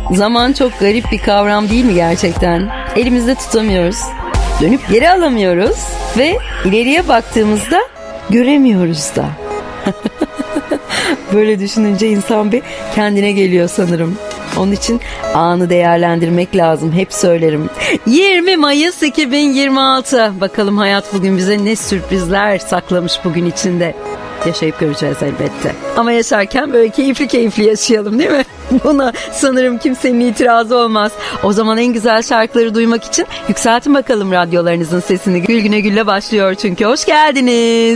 Zaman çok garip bir kavram değil mi gerçekten? Elimizde tutamıyoruz. Dönüp geri alamıyoruz ve ileriye baktığımızda göremiyoruz da. Böyle düşününce insan bir kendine geliyor sanırım. Onun için anı değerlendirmek lazım. Hep söylerim. 20 Mayıs 2026. Bakalım hayat bugün bize ne sürprizler saklamış bugün içinde. Yaşayıp göreceğiz elbette. Ama yaşarken böyle keyifli yaşayalım, değil mi? Buna sanırım kimsenin itirazı olmaz. O zaman en güzel şarkıları duymak için yükseltin bakalım radyolarınızın sesini. Gül Güne Gül'le başlıyor çünkü. Hoş geldiniz.